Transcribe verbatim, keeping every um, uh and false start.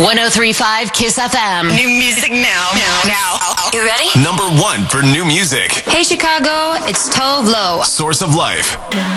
one oh three point five Kiss F M. New music now. Now. Now. You ready? Number one for new music. Hey, Chicago, it's Tove Lo. Source of Life.